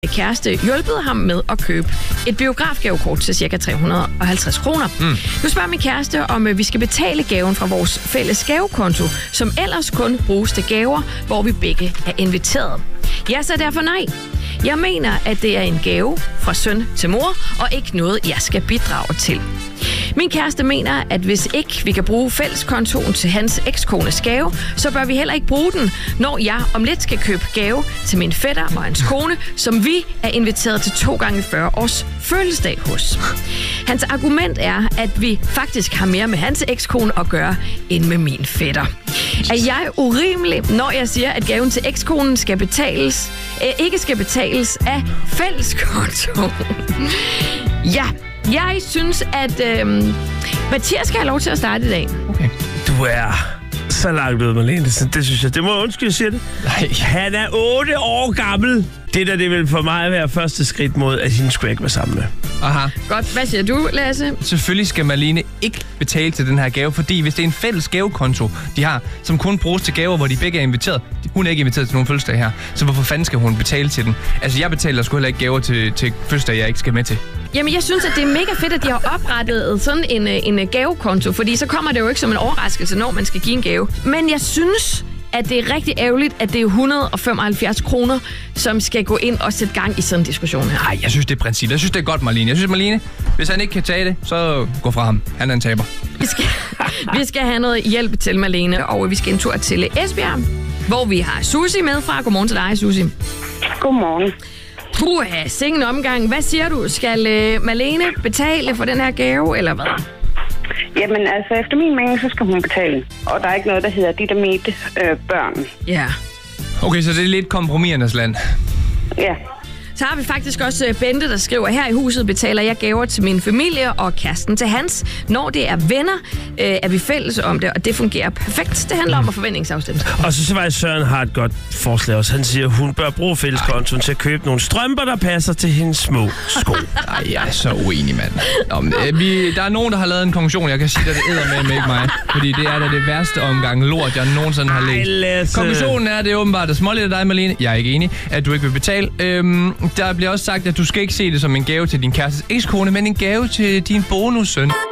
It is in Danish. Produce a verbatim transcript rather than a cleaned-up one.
kæreste hjulpet ham med at købe et biografgavekort til ca. tre hundrede og halvtreds kroner. Mm. Nu spørger min kæreste, om vi skal betale gaven fra vores fælles gavekonto, som ellers kun bruges til gaver, hvor vi begge er inviteret. Jeg sagde derfor nej. Jeg mener, at det er en gave fra søn til mor, og ikke noget, jeg skal bidrage til. Min kæreste mener, at hvis ikke vi kan bruge fælleskontoen til hans ekskones gave, så bør vi heller ikke bruge den, når jeg om lidt skal købe gave til min fætter og hans kone, som vi er inviteret til to gange fyrre års fødselsdag hos. Hans argument er, at vi faktisk har mere med hans ekskone at gøre, end med min fætter. Er jeg urimelig, når jeg siger, at gaven til ekskonen skal betales, øh, ikke skal betales af fælleskontoen? Ja. Jeg synes, at øh, Mathias skal have lov til at starte i dag. Okay. Du er så langt ud, Malene. Det synes jeg. Det må jeg undskylde, jeg siger det. Nej. Han er otte år gammel. Det der, det vil for mig være første skridt mod, at hende skulle ikke være sammen med. Aha. Godt. Hvad siger du, Lasse? Selvfølgelig skal Malene ikke betale til den her gave, fordi hvis det er en fælles gavekonto, de har, som kun bruges til gaver, hvor de begge er inviteret. Hun er ikke inviteret til nogen fødselsdag her, så hvorfor fanden skal hun betale til den? Altså, jeg betaler sgu heller ikke gaver til, til fødselsdag, jeg ikke skal med til. Jamen, jeg synes, at det er mega fedt, at de har oprettet sådan en, en gavekonto, fordi så kommer det jo ikke som en overraskelse, når man skal give en gave. Men jeg synes, at det er rigtig ærgerligt, at det er et hundrede og femoghalvfjerds kroner, som skal gå ind og sætte gang i sådan en diskussion her. Nej, jeg synes, det er princippet. Jeg synes, det er godt, Marlene. Jeg synes, Marlene, hvis han ikke kan tage det, så gå fra ham. Han er en taber. Vi skal, vi skal have noget hjælp til Malene, og vi skal en tur til Esbjerg, hvor vi har Susie med fra. Godmorgen til dig, Susie. Godmorgen. Puha, sikken omgang. Hvad siger du? Skal uh, Malene betale for den her gave, eller hvad? Jamen altså, efter min mening, så skal hun betale. Og der er ikke noget, der hedder dit og mit øh, børn. Ja. Okay, så det er lidt kompromisernes land. Ja. Så har vi faktisk også Bente, der skriver, her i huset betaler jeg gaver til min familie og kæresten til hans. Når det er venner, øh, er vi fælles om det, og det fungerer perfekt. Det handler om at forventningsafstemme. Og så, så var Søren har et godt forslag også. Han siger, at hun bør bruge fælleskontoen til at købe nogle strømper, der passer til hendes små sko. Nej, jeg er så uenig, mand. Nå, men, øh, vi, der er nogen, der har lavet en konklusion. Jeg kan sige, at det æder med, med ikke mig. Fordi det er da det værste omgang lort, jeg nogensinde har læst. Konklusionen er, at det er åbenbart det smålige af dig, Malene. Jeg er ikke enig, at du ikke vil betale. Øhm, Der bliver også sagt, at du skal ikke se det som en gave til din kærestes ekskone, men en gave til din bonussøn.